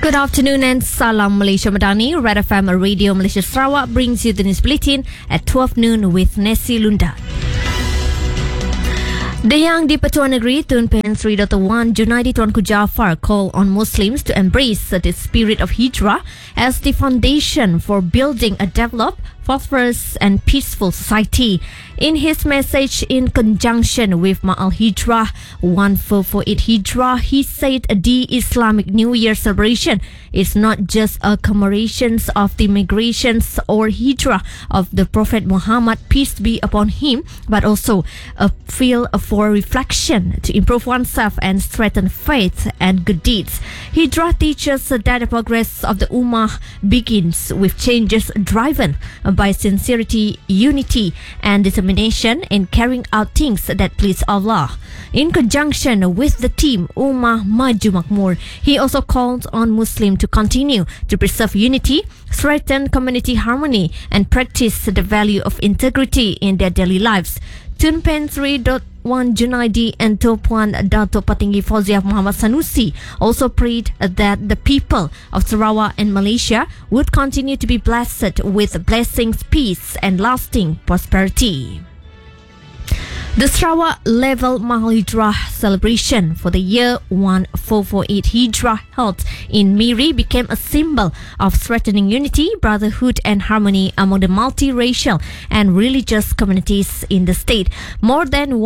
Good afternoon and Salam Malaysia Madani. Red FM Radio Malaysia Sarawak brings you the news bulletin at 12 noon with Nessie Lunda. The Yang di-Pertuan Negeri Tun Pen Sri Dr. Wan Junaidi Tuanku Jaafar called on Muslims to embrace the spirit of Hijrah as the foundation for building a developed, prosperous and peaceful society. In his message in conjunction with Ma'al Hijrah 1448 Hijrah, he said the Islamic New Year celebration is not just a commemoration of the migrations or Hijrah of the Prophet Muhammad, peace be upon him, but also a field for reflection to improve oneself and strengthen faith and good deeds. Hijrah teaches that the progress of the Ummah begins with changes driven by sincerity, unity and determination in carrying out things that please Allah. In conjunction with the team Ummah Maju Makmur, he also called on Muslims to continue to preserve unity, strengthen community harmony and practice the value of integrity in their daily lives. Tun Pen Sri Wan Junaidi and Topuan Dato' Patinggi Fauziah Muhammad Sanusi also prayed that the people of Sarawak and Malaysia would continue to be blessed with blessings, peace and lasting prosperity. The Sarawak Level Ma'al Hijrah celebration for the year 1448 Hijrah held in Miri became a symbol of strengthening unity, brotherhood and harmony among the multiracial and religious communities in the state. More than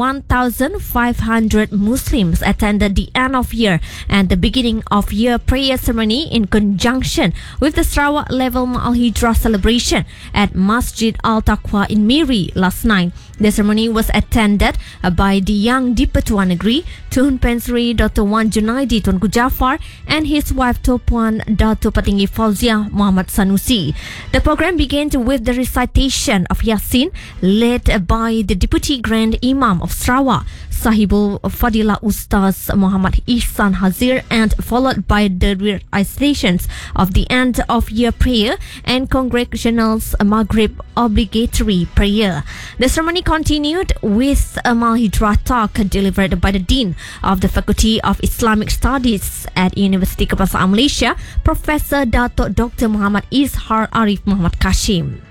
1,500 Muslims attended the end of year and the beginning of year prayer ceremony in conjunction with the Sarawak Level Ma'al Hijrah celebration at Masjid Al-Taqwa in Miri last night. The ceremony was attended by the Yang di-Pertuan Negeri Tun Pen Sri Dr. Wan Junaidi Tuanku Jaafar and his wife Topuan Dato' Patinggi Fauziah Muhammad Sanusi. The program began with the recitation of Yasin led by the Deputy Grand Imam of Sarawak, Sahibul Fadilah Ustaz Muhammad Ihsan Hazir, and followed by the recitations of the end of year prayer and Congregational Maghrib obligatory prayer. The ceremony continued with a Ma'al Hijrah talk delivered by the Dean of the Faculty of Islamic Studies at University Kebangsaan Malaysia, Professor Dato' Dr. Muhammad Izhar Arif Muhammad Kashim.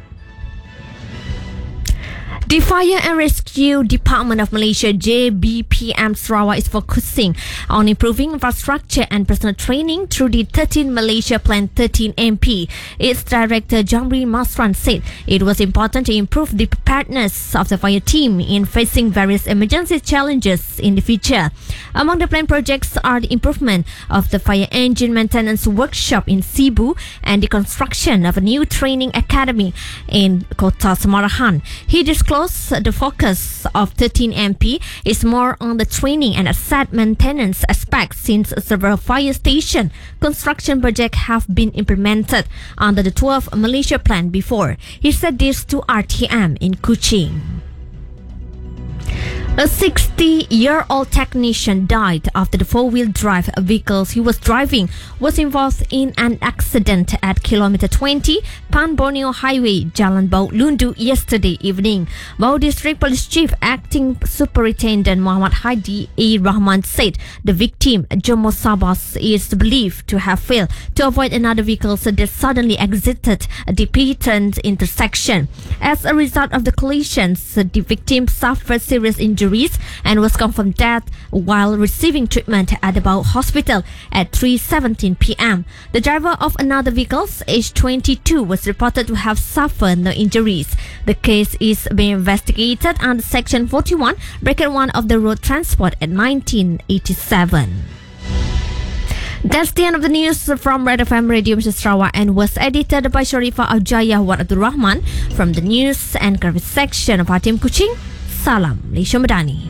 The Fire and Rescue Department of Malaysia JBPM Sarawak is focusing on improving infrastructure and personal training through the 13 Malaysia Plan 13 MP. Its director Jamri Masran said it was important to improve the preparedness of the fire team in facing various emergency challenges in the future. Among the planned projects are the improvement of the fire engine maintenance workshop in Sibu and the construction of a new training academy in Kota Semarahan. He disclosed the focus of 13 MP is more on the training and asset maintenance aspects since several fire station construction projects have been implemented under the 12th Malaysia Plan before. He said this to RTM in Kuching. A 60-year-old technician died after the four-wheel drive vehicle he was driving was involved in an accident at kilometer 20 Pan Borneo Highway, Jalan Bau Lundu yesterday evening. Bau District Police Chief Acting Superintendent Muhammad Hadi A. Rahman said the victim, Jomo Sabas, is believed to have failed to avoid another vehicle that suddenly exited the Peatons intersection. As a result of the collisions, the victim suffered serious injuries and was confirmed dead while receiving treatment at the Bau Hospital at 3:17 p.m. The driver of another vehicle, aged 22, was reported to have suffered no injuries. The case is being investigated under Section 41, Bracket 1 of the Road Transport Act 1987. That's the end of the news from Red FM Radio Malaysia Sarawak and was edited by Sharifah Aljaya Wan Abdul Rahman from the News and Graphics section of our team Kuching. Salam Malaysia Madani.